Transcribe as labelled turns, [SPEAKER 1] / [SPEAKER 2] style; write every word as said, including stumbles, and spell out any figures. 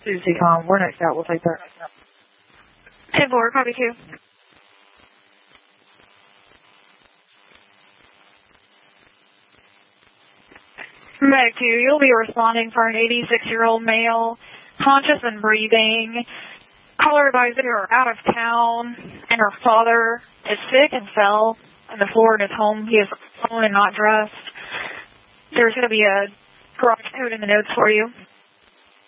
[SPEAKER 1] two C com, we're next out. We'll take that.
[SPEAKER 2] ten four, copy two. Back two, you'll be responding for an eighty-six-year-old male, conscious and breathing. Caller advised that you're out of town, and her father is sick and fell on the floor in his home. He is alone and not dressed. There's going to be a garage code in the notes for you.